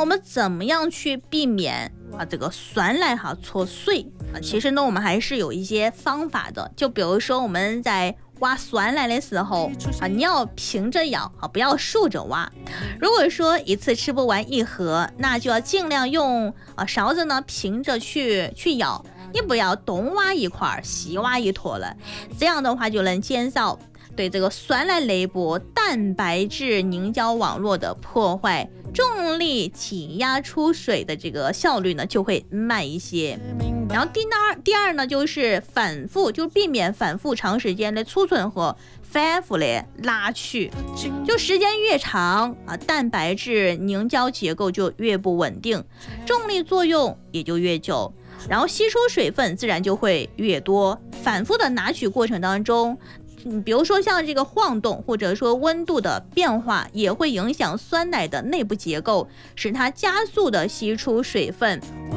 们怎么样去避免这个酸奶搓碎其实呢我们还是有一些方法的，就比如说我们在挖酸奶的时候你要平着舀不要竖着挖。如果说一次吃不完一盒，那就要尽量用勺子呢平着去舀，你不要东挖一块西挖一坨了，这样的话就能减少对这个酸奶内部蛋白质凝胶网络的破坏，重力挤压出水的这个效率呢就会慢一些。然后第二呢就是反复，就避免反复长时间的储存和反复的拉取，就时间越长蛋白质凝胶结构就越不稳定，重力作用也就越久，然后吸收水分自然就会越多。反复的拿取过程当中，比如说像这个晃动或者说温度的变化也会影响酸奶的内部结构，使它加速的吸出水分。